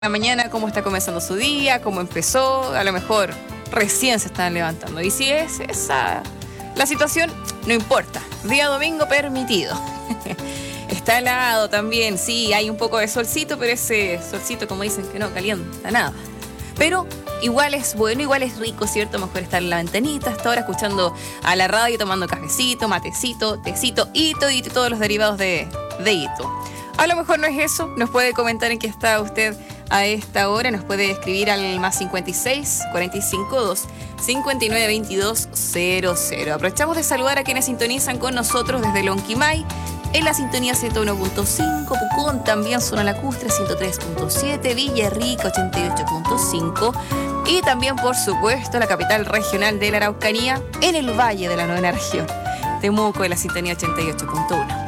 la mañana, cómo está comenzando su día, cómo empezó, a lo mejor recién se están levantando. Y si es esa la situación, no importa. Día domingo permitido. Está helado también, sí, hay un poco de solcito, pero ese solcito, como dicen, que no calienta nada. Pero igual es bueno, igual es rico, ¿cierto? Mejor estar en la ventanita hasta ahora escuchando a la radio, tomando cafecito, matecito, tecito, hito y todos los derivados de hito. A lo mejor no es eso, nos puede comentar en qué está usted a esta hora, nos puede escribir al más 56 45 2 59 22 00. Aprovechamos de saludar a quienes sintonizan con nosotros desde Lonquimay, en la sintonía 101.5, Pucón también Zona Lacustre 103.7, Villarrica 88.5 y también, por supuesto, la capital regional de la Araucanía, en el Valle de la Novena Región, Temuco en la sintonía 88.1.